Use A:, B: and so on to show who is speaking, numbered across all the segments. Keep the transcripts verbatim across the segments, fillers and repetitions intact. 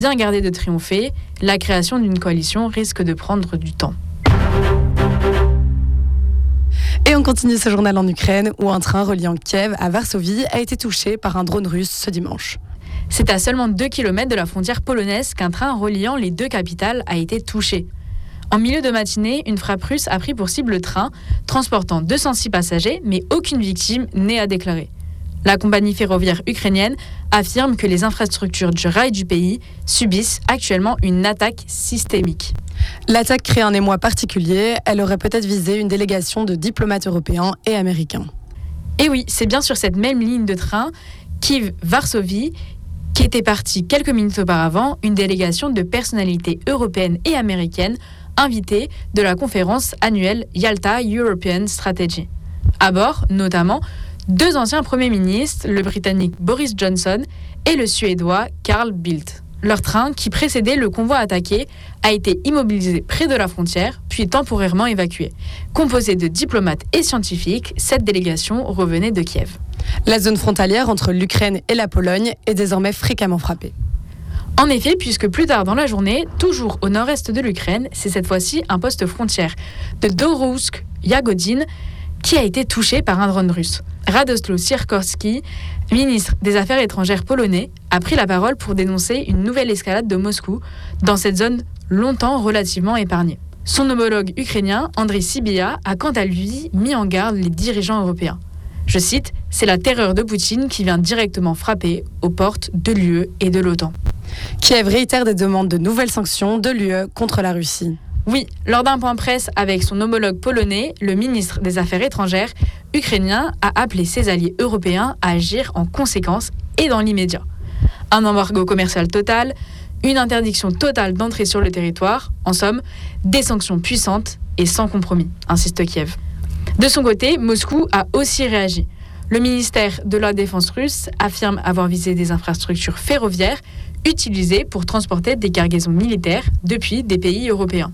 A: bien gardé de triompher, la création d'une coalition risque de prendre du temps.
B: Et on continue ce journal en Ukraine où un train reliant Kiev à Varsovie a été touché par un drone russe ce dimanche.
A: C'est à seulement deux kilomètres de la frontière polonaise qu'un train reliant les deux capitales a été touché. En milieu de matinée, une frappe russe a pris pour cible le train, transportant deux cent six passagers, mais aucune victime n'est à déclarer. La compagnie ferroviaire ukrainienne affirme que les infrastructures du rail du pays subissent actuellement une attaque systémique.
B: L'attaque crée un émoi particulier. Elle aurait peut-être visé une délégation de diplomates européens et américains.
A: Et oui, c'est bien sur cette même ligne de train, Kiev-Varsovie, qui était partie quelques minutes auparavant, une délégation de personnalités européennes et américaines invitées de la conférence annuelle Yalta European Strategy. À bord, notamment, deux anciens premiers ministres, le britannique Boris Johnson et le suédois Carl Bildt. Leur train, qui précédait le convoi attaqué, a été immobilisé près de la frontière, puis temporairement évacué. Composé de diplomates et scientifiques, cette délégation revenait de Kiev.
B: La zone frontalière entre l'Ukraine et la Pologne est désormais fréquemment frappée.
A: En effet, puisque plus tard dans la journée, toujours au nord-est de l'Ukraine, c'est cette fois-ci un poste frontière de Dorousk-Yagodin qui a été touché par un drone russe. Radosław Sikorski, ministre des Affaires étrangères polonais, a pris la parole pour dénoncer une nouvelle escalade de Moscou dans cette zone longtemps relativement épargnée. Son homologue ukrainien, Andriy Sybiha, a quant à lui mis en garde les dirigeants européens. Je cite, « C'est la terreur de Poutine qui vient directement frapper aux portes de l'U E et de l'OTAN. »
B: Kiev réitère des demandes de nouvelles sanctions de l'U E contre la Russie.
A: Oui, lors d'un point presse avec son homologue polonais, le ministre des Affaires étrangères ukrainien a appelé ses alliés européens à agir en conséquence et dans l'immédiat. Un embargo commercial total, une interdiction totale d'entrée sur le territoire, en somme, des sanctions puissantes et sans compromis, insiste Kiev. De son côté, Moscou a aussi réagi. Le ministère de la Défense russe affirme avoir visé des infrastructures ferroviaires utilisées pour transporter des cargaisons militaires depuis des pays européens.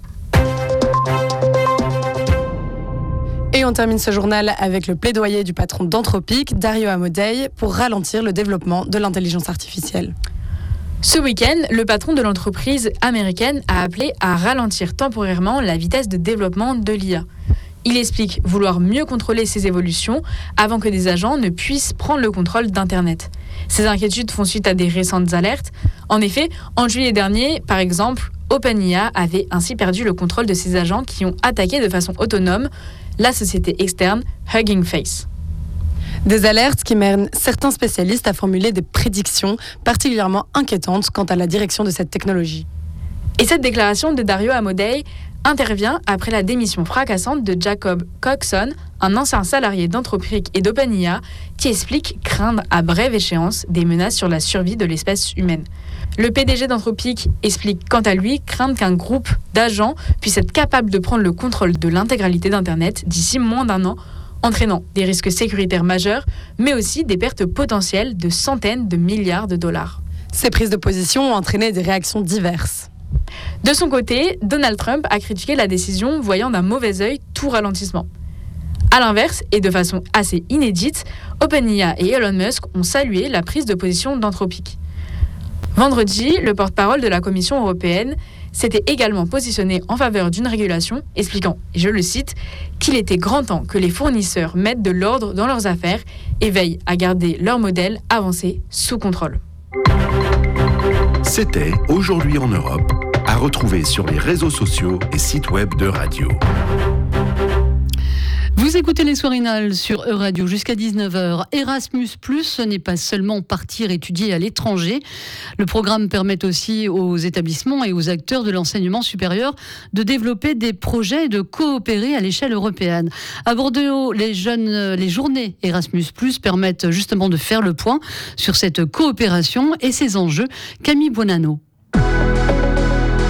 B: Et on termine ce journal avec le plaidoyer du patron d'Anthropic, Dario Amodei, pour ralentir le développement de l'intelligence artificielle.
A: Ce week-end, le patron de l'entreprise américaine a appelé à ralentir temporairement la vitesse de développement de l'I A. Il explique vouloir mieux contrôler ces évolutions avant que des agents ne puissent prendre le contrôle d'Internet. Ces inquiétudes font suite à des récentes alertes. En effet, en juillet dernier, par exemple, OpenIA avait ainsi perdu le contrôle de ses agents qui ont attaqué de façon autonome la société externe Hugging Face.
B: Des alertes qui mènent certains spécialistes à formuler des prédictions particulièrement inquiétantes quant à la direction de cette technologie.
A: Et cette déclaration de Dario Amodei intervient après la démission fracassante de Jacob Coxon, un ancien salarié d'Anthropic et d'OpenIA, qui explique craindre à brève échéance des menaces sur la survie de l'espèce humaine. Le P D G d'Anthropic explique quant à lui craindre qu'un groupe d'agents puisse être capable de prendre le contrôle de l'intégralité d'Internet d'ici moins d'un an, entraînant des risques sécuritaires majeurs, mais aussi des pertes potentielles de centaines de milliards de dollars.
B: Ces prises de position ont entraîné des réactions diverses.
A: De son côté, Donald Trump a critiqué la décision, voyant d'un mauvais œil tout ralentissement. A l'inverse, et de façon assez inédite, OpenIA et Elon Musk ont salué la prise de position d'Anthropic. Vendredi, le porte-parole de la Commission européenne s'était également positionné en faveur d'une régulation, expliquant, et je le cite, qu'il était grand temps que les fournisseurs mettent de l'ordre dans leurs affaires et veillent à garder leur modèle avancé sous contrôle.
C: C'était Aujourd'hui en Europe, à retrouver sur les réseaux sociaux et sites web de Radio.
D: Vous écoutez les Soirinales sur Euradio jusqu'à dix-neuf heures. Erasmus plus, ce n'est pas seulement partir étudier à l'étranger. Le programme permet aussi aux établissements et aux acteurs de l'enseignement supérieur de développer des projets et de coopérer à l'échelle européenne. À Bordeaux, les, jeunes, les journées Erasmus plus permettent justement de faire le point sur cette coopération et ses enjeux. Camille Buonanno.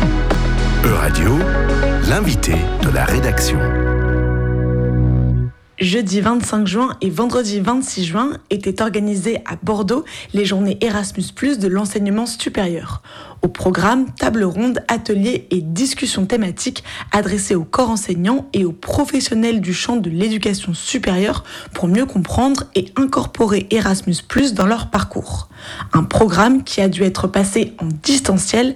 C: Euradio, l'invité de la rédaction.
E: Jeudi vingt-cinq juin et vendredi vingt-six juin étaient organisées à Bordeaux les journées Erasmus plus, de l'enseignement supérieur. Au programme, table ronde, ateliers et discussions thématiques adressées aux corps enseignants et aux professionnels du champ de l'éducation supérieure pour mieux comprendre et incorporer Erasmus plus dans leur parcours. Un programme qui a dû être passé en distanciel